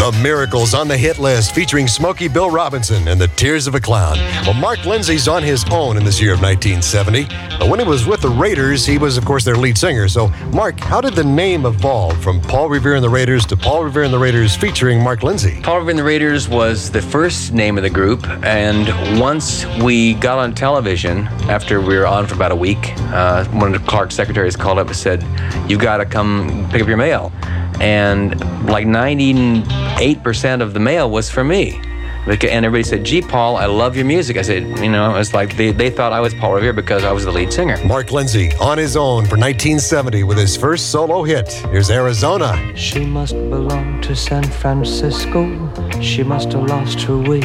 The Miracles on the hit list featuring Smokey Bill Robinson and the Tears of a Clown. Well, Mark Lindsay's on his own in this year of 1970. But when he was with the Raiders, he was, of course, their lead singer. So, Mark, how did the name evolve from Paul Revere and the Raiders to Paul Revere and the Raiders featuring Mark Lindsay? Paul Revere and the Raiders was the first name of the group, and once we got on television, after we were on for about a week, one of Clark's secretaries called up and said, "You've got to come pick up your mail." And like 98% of the mail was for me. And everybody said, "Gee, Paul, I love your music." I said, it's like they thought I was Paul Revere because I was the lead singer. Mark Lindsay on his own for 1970 with his first solo hit. Here's Arizona. She must belong to San Francisco. She must have lost her way